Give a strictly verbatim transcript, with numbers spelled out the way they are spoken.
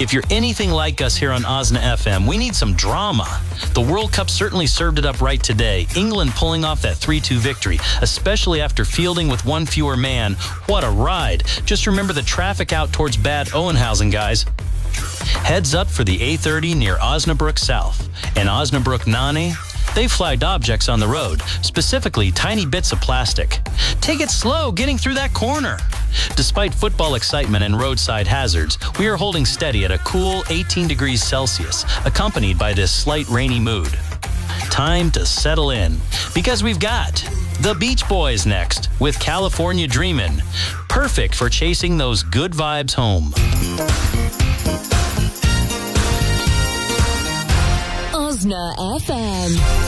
If you're anything like us here on Osna F M, we need some drama. The World Cup certainly served it up right today. England pulling off that three two victory, especially after fielding with one fewer man. What a ride. Just remember the traffic out towards Bad Oeynhausen, guys. Heads up for the A thirty near Osnabrück South. And Osnabrück Nane, they flagged objects on the road, specifically tiny bits of plastic. Take it slow getting through that corner. Despite football excitement and roadside hazards, we are holding steady at a cool eighteen degrees Celsius, accompanied by this slight rainy mood. Time to settle in, because we've got the Beach Boys next with California Dreamin'. Perfect for chasing those good vibes home. Osna F M.